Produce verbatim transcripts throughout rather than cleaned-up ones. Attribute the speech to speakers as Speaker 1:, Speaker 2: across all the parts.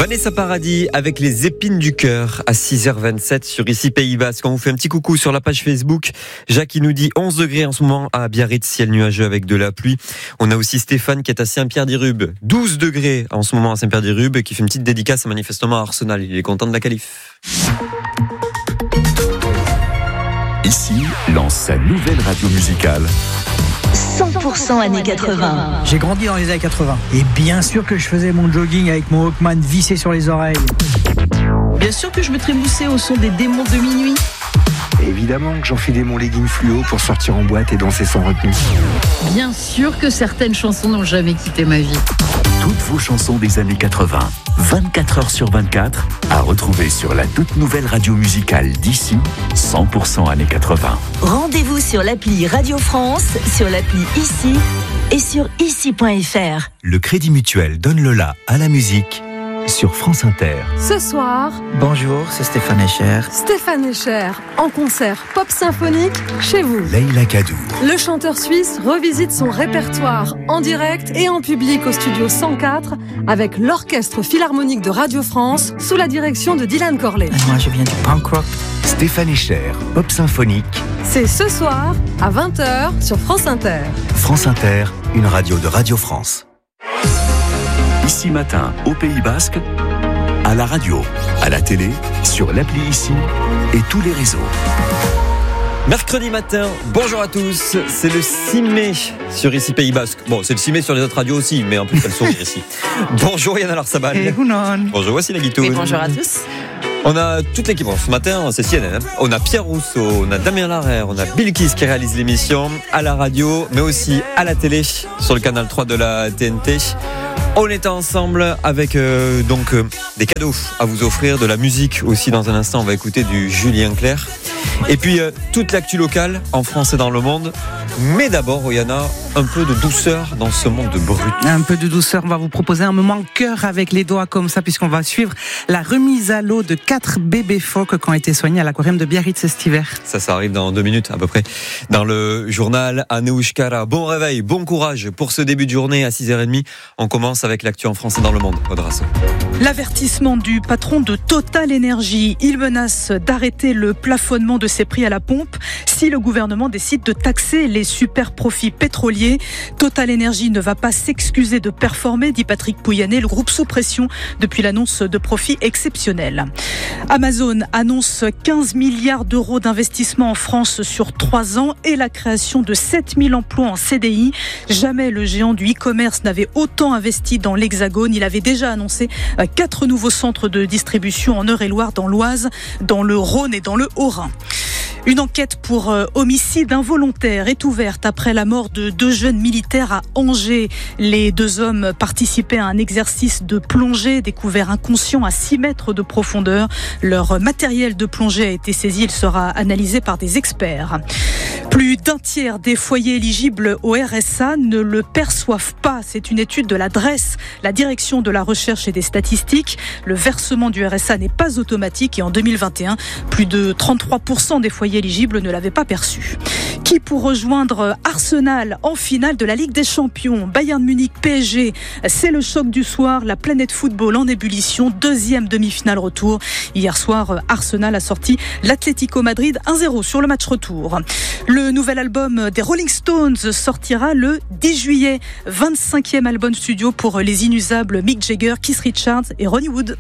Speaker 1: Vanessa Paradis avec les épines du cœur à six heures vingt-sept sur Ici Pays Basque. On vous fait un petit coucou sur la page Facebook. Jacques qui nous dit onze degrés en ce moment à Biarritz, ciel nuageux avec de la pluie. On a aussi Stéphane qui est à Saint-Pierre-des-Rubes, douze degrés en ce moment à Saint-Pierre-des-Rubes et qui fait une petite dédicace manifestement à Arsenal. Il est content de la qualif.
Speaker 2: Ici lance sa nouvelle radio musicale.
Speaker 3: cent pour cent années quatre-vingts.
Speaker 4: J'ai grandi dans les années quatre-vingts. Et bien sûr que je faisais mon jogging avec mon Walkman vissé sur les oreilles.
Speaker 5: Bien sûr que je me trémoussais au son des démons de minuit.
Speaker 6: Évidemment que j'enfilais mon legging fluo pour sortir en boîte et danser sans retenue.
Speaker 5: Bien sûr que certaines chansons n'ont jamais quitté ma vie.
Speaker 2: Toutes vos chansons des années quatre-vingts, vingt-quatre heures sur vingt-quatre, à retrouver sur la toute nouvelle radio musicale d'ici, cent pour cent années quatre-vingts.
Speaker 3: Rendez-vous sur l'appli Radio France, sur l'appli Ici et sur ici point f r.
Speaker 7: Le Crédit Mutuel donne le la à la musique sur France Inter.
Speaker 8: Ce soir,
Speaker 4: Bonjour, c'est Stéphane Echer.
Speaker 8: Stéphane Echer en concert pop symphonique chez vous.
Speaker 7: Leïla Kaddour.
Speaker 8: Le chanteur suisse revisite son répertoire en direct et en public au studio cent quatre avec l'Orchestre Philharmonique de Radio France sous la direction de Dylan Corley.
Speaker 4: Moi, je viens du punk rock.
Speaker 7: Stéphane Echer, pop symphonique.
Speaker 8: C'est ce soir à vingt heures sur France Inter.
Speaker 7: France Inter, une radio de Radio France.
Speaker 2: Ici matin, au Pays Basque, à la radio, à la télé, sur l'appli Ici et tous les réseaux.
Speaker 1: Mercredi matin, bonjour à tous, c'est le six mai sur Ici Pays Basque. Bon, c'est le six mai sur les autres radios aussi, mais en plus, elles sont ici. Bonjour Yann Alarsabal.
Speaker 4: Et
Speaker 1: bonjour, voici la guitoune.
Speaker 5: Et bonjour à tous.
Speaker 1: On a toute l'équipe. Bon, ce matin, c'est C N N. Hein. On a Pierre Rousseau, on a Damien Larère, on a Bill Kiss qui réalise l'émission à la radio, mais aussi à la télé, sur le canal trois de la T N T. On est ensemble avec euh, donc euh, des cadeaux à vous offrir, de la musique aussi. Dans un instant, on va écouter du Julien Clerc. Et puis, euh, toute l'actu locale en France et dans le monde. Mais d'abord, Oyana, un peu de douceur dans ce monde brut.
Speaker 9: Un peu de douceur, on va vous proposer un moment cœur avec les doigts comme ça, puisqu'on va suivre la remise à l'eau de quatre bébés phoques qui ont été soignés à l'aquarium de Biarritz cet hiver.
Speaker 1: Ça, ça arrive dans deux minutes à peu près. Dans le journal Aneushkara. Bon réveil, bon courage pour ce début de journée à six heures trente. On commence avec l'actu en France et dans le monde. Audrasso.
Speaker 10: L'avertissement du patron de Total Energy. Il menace d'arrêter le plafonnement de ses prix à la pompe si le gouvernement décide de taxer les super profits pétroliers. Total Energy ne va pas s'excuser de performer, dit Patrick Pouyanné, le groupe sous pression depuis l'annonce de profits exceptionnels. Amazon annonce quinze milliards d'euros d'investissement en France sur trois ans et la création de sept mille emplois en C D I. Jamais le géant du e-commerce n'avait autant investi dans l'Hexagone. Il avait déjà annoncé quatre nouveaux centres de distribution en Eure-et-Loire, dans l'Oise, dans le Rhône et dans le Haut-Rhin. Une enquête pour euh, homicide involontaire est ouverte après la mort de deux jeunes militaires à Angers. Les deux hommes participaient à un exercice de plongée découvert inconscient à six mètres de profondeur. Leur matériel de plongée a été saisi. Il sera analysé par des experts. Plus d'un tiers des foyers éligibles au R S A ne le perçoivent pas. C'est une étude de la D R E S, la Direction de la Recherche et des Statistiques. Le versement du R S A n'est pas automatique et en deux mille vingt et un, plus de trente-trois pour cent des foyers éligibles ne l'avaient pas perçu. Qui pour rejoindre Arsenal en finale de la Ligue des Champions? Bayern Munich P S G, c'est le choc du soir. La planète football en ébullition, deuxième demi-finale retour. Hier soir, Arsenal a sorti l'Atlético Madrid un zéro sur le match retour. Le nouvel album des Rolling Stones sortira le dix juillet. vingt-cinquième album studio pour les inusables Mick Jagger, Keith Richards et Ronnie Wood.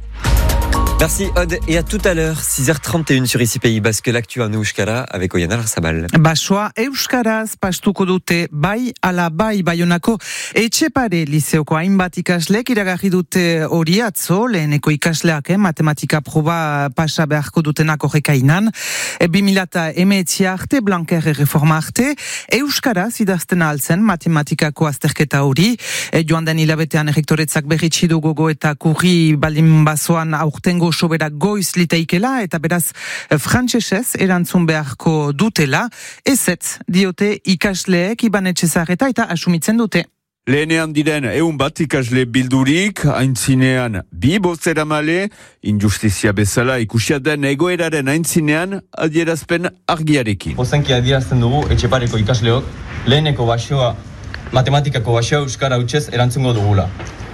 Speaker 1: Merci Aude et à tout à l'heure, six heures trente et une sur Ici Pays Basque, l'actu en euskara avec Oyana Alarsabal.
Speaker 9: Basoa euskaraz pastuko dute bai ala bai Baionako Etxepare liseoko hainbat ikaslek iragarri dute hori atzo, leheneko ikasleak matematika proba pasa beharko dutenak horrekainan. bi mila hemeretzi arte, Blanquer erreforma arte, euskaraz idazten altzen matematikako azterketa hori. Joan den hilabetean errektoretzak berritsi du gogo eta kurri baldin bazoan aurtengo sobera goiz liteikela eta beraz frantsesez erantzun beharko dutela. Ezetz diote ikasleek Iban Etxezarreta eta asumitzen dute.
Speaker 11: Lehenean diren eun bat ikasle bildurik, aintzinean bi bozeramale, injustizia bezala ikusia den egoeraren aintzinean adierazpen argiarekin.
Speaker 12: Ozenki adierazten dugu Etxepareko ikasleok leheneko basoa, matematikako basoa euskara hutsez erantzungo dugula.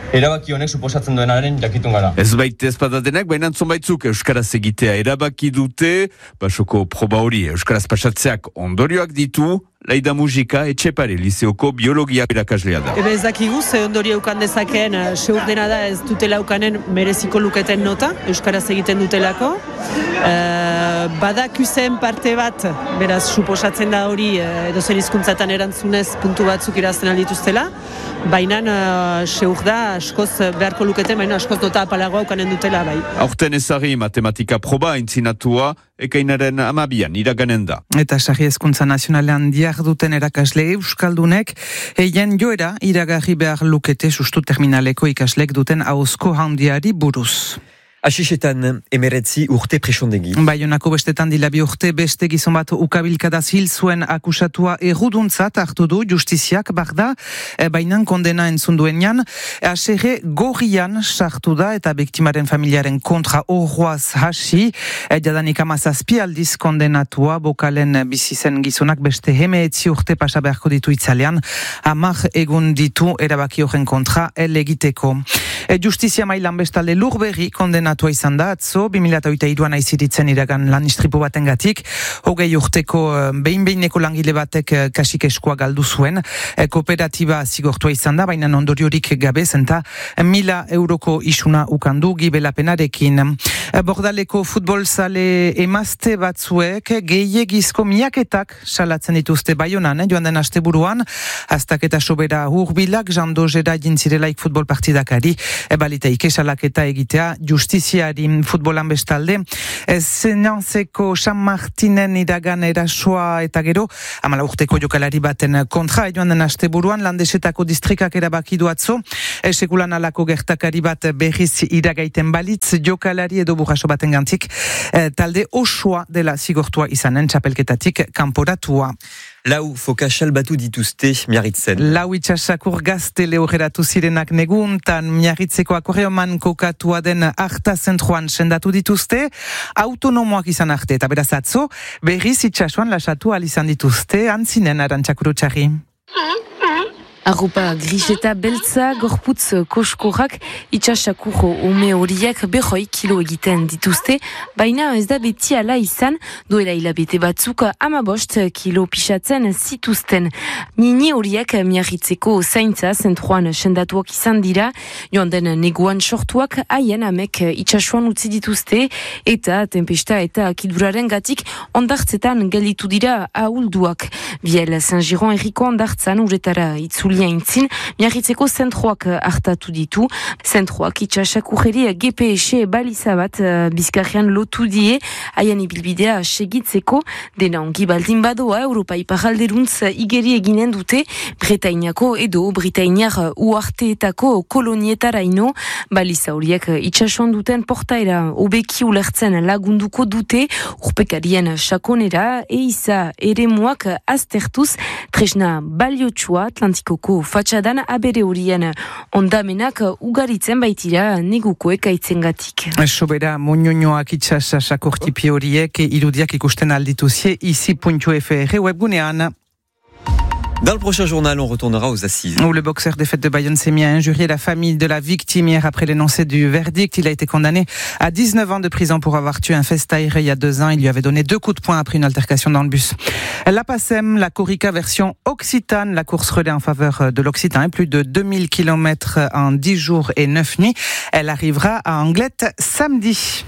Speaker 12: erabaki honek suposatzen duenaren jakitun gara.
Speaker 11: Ez baita ez badadenak, baina zonbaitzuk euskaraz egitea erabaki dute, basoko proba hori euskaraz pasatzeak ondorioak ditu, Laida Mujika Etxepare liseoko biologia irakaslea da.
Speaker 13: Ebe ez dakigu, ze ondorio eukan dezakeen, seur dena da ez dutela eukanen mereziko luketen nota, euskaraz egiten dutelako. E, badakuzen parte bat, beraz, suposatzen da hori, edo zer hizkuntzatan erantzunez puntu batzuk irazten aldituztela, baina seur da askoz beharko luketen, baina askoz nota apalagoa eukanen dutela, bai.
Speaker 11: Aurten ezari matematika proba entzinatua, ekainaren amabian iraganen da.
Speaker 9: Eta Sarri Hezkuntza Nazionalean duten erakasle euskaldunek, eien joera iragarri behar lukete sustu terminaleko ikaslek duten ahozko handiari buruz.
Speaker 1: Asisetan emeretzi urte presondegi.
Speaker 9: Baionako bestetan dila bi urte beste gizon bat ukabilkadaz hil zuen akusatua erruduntzat hartu du justiziak barda, e, bainan kondena entzunduenean, aserre gorrian sartu da eta biktimaren familiaren kontra horroaz hasi, e, jadanik amazazpi aldiz kondenatua bokalen bizizen gizonak beste hemeetzi urte pasa beharko ditu itzalean, amak egun ditu erabaki horren kontra elegiteko. E, justizia mailan bestalde lurberri kondena atua izan da, atzo, bi mila hogeita hiruan aiziritzen iragan lan istripu batengatik, hogei urteko behin-behineko langile batek kasik eskua galdu zuen, kooperatiba zigortua izan da, baina ondoriorik gabe zenta, mila euroko isuna ukandu gibelapenarekin. Bordaleko futbolzale emazte batzuek gehiegizko miaketak salatzen dituzte Baionan, eh, joan den asteburuan, aztaketa sobera hurbilak, jandozera jintzirelaik futbol partidakari, baliteike salaketa egitea justiziari futbolan bestalde. Zenantzeko San Martinen iragan erasoa eta gero, amala urteko jokalari baten kontra, joan den asteburuan, Landesetako distrikak erabaki du atzo, sekulan alako gertakari bat berriz iragaiten balitz, jokalari edo burraso baten gantik, talde osoa dela zigortua izanen txapelketatik kanporatua.
Speaker 1: Lau fokasal batu dituzte Miarritzen.
Speaker 9: Lau itxasakur gazte lehoreratu zirenak neguntan Miarritzeko akorreoman kokatua den Arta zentroan sendatu dituzte, autonomoak izan arte eta beraz atzo, berriz itxasuan lasatu alizan dituzte, antzinen Arantxakuru txarri.
Speaker 14: Arropa gris eta beltza, gorputz koskorrak, itxasakurro ume horiek behoi kilo egiten dituzte, baina ez da beti ala izan, duela hilabete batzuk amabost kilo pisatzen zituzten. Nini horiek Miarritzeko zaintza zentruan sendatuak izan dira, joan den neguan sortuak haien amek itxasuan utzi dituzte, eta tempesta eta kiduraren gatik ondartzetan gelditu dira ahulduak. Biel Saint-Giron erriko ondartzan uretara itzuli Intzin, Miarritzeko zentroak hartatu ditu. Zentroak itxasakurreri G P S baliza bat bizkarrean lotu die, haien ibilbidea segitzeko, dena ongi baldin badoa, Europa iparalderuntz igeri eginen dute, Bretainiako edo Britainiar uarteetako kolonietaraino, baliza horiek itxasuan duten portaera obeki ulertzen lagunduko dute, urpekarien sakonera, eiza eremuak aztertuz, tresna baliotsua Atlantikoko fatxadan abere horien ondamenak ugaritzen baitira neguko ekaitzengatik.
Speaker 9: Sobera moñoñoak itxas sakortipi horiek irudiak ikusten aldituzie ici punto f r webgunean.
Speaker 1: Dans le prochain journal, on retournera aux assises.
Speaker 9: Où le boxeur des fêtes de Bayonne s'est mis à injurier la famille de la victime hier après l'énoncé du verdict. Il a été condamné à dix-neuf ans de prison pour avoir tué un festaire il y a deux ans. Il lui avait donné deux coups de poing après une altercation dans le bus. La PACEM, la Corica version Occitane, la course relais en faveur de l'Occitan, plus de deux mille kilomètres en dix jours et neuf nuits. Elle arrivera à Anglette samedi.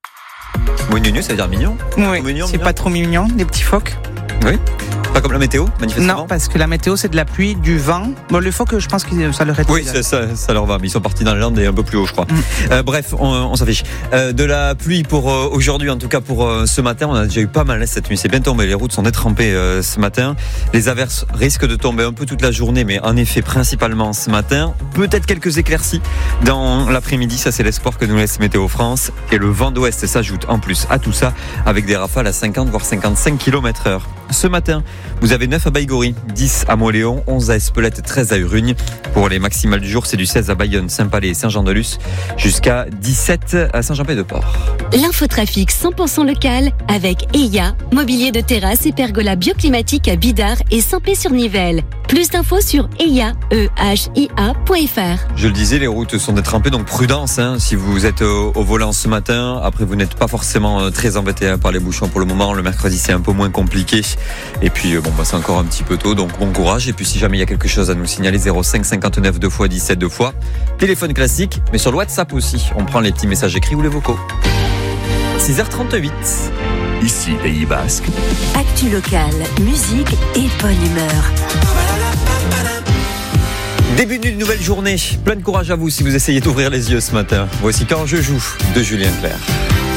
Speaker 1: Mignon, ça veut dire mignon?
Speaker 9: Oui,
Speaker 1: mignon,
Speaker 9: c'est
Speaker 1: mignon.
Speaker 9: pas trop mignon, les petits phoques.
Speaker 1: Oui. Pas comme la météo, manifestement.
Speaker 9: Non, parce que la météo, c'est de la pluie, du vent. Bon, le phoque, je pense que ça leur est...
Speaker 1: Oui, ça, ça, ça leur va, mais ils sont partis dans les Landes et un peu plus haut, je crois. Mm. Euh, bref, on, on s'affiche. Euh, de la pluie pour euh, aujourd'hui, en tout cas pour euh, ce matin, on a déjà eu pas mal hein, cette nuit. C'est bien tombé, les routes sont détrempées euh, ce matin. Les averses risquent de tomber un peu toute la journée, mais en effet, principalement ce matin. Peut-être quelques éclaircies dans l'après-midi, ça c'est l'espoir que nous laisse Météo France. Et le vent d'ouest s'ajoute en plus à tout ça, avec des rafales à cinquante voire cinquante-cinq kilomètres heure. Ce matin, vous avez neuf à Baïgorry, dix à Moléon, onze à Espelette, treize à Urugne. Pour les maximales du jour, c'est du seize à Bayonne, Saint-Palais et Saint-Jean-de-Luz, jusqu'à dix-sept à Saint-Jean-Pied-de-Port.
Speaker 15: L'infotrafic cent pour cent local avec E I A, mobilier de terrasse et pergola bioclimatique à Bidart et Saint-Pé-sur-Nivelle. Plus d'infos sur e i a point f r.
Speaker 1: Je le disais, les routes sont détrempées, donc prudence hein, si vous êtes au, au volant ce matin. Après, vous n'êtes pas forcément très embêté hein, par les bouchons pour le moment. Le mercredi, c'est un peu moins compliqué. Et puis, bon, bah, c'est encore un petit peu tôt, donc bon courage. Et puis, si jamais il y a quelque chose à nous signaler, zéro cinq cinquante-neuf deux fois dix-sept deux fois. Téléphone classique, mais sur le WhatsApp aussi. On prend les petits messages écrits ou les vocaux. six heures trente-huit.
Speaker 2: Ici, Pays Basque.
Speaker 3: Actu local, musique et bonne humeur.
Speaker 1: Début d'une nouvelle journée. Plein de courage à vous si vous essayez d'ouvrir les yeux ce matin. Voici Quand je joue de Julien Clerc.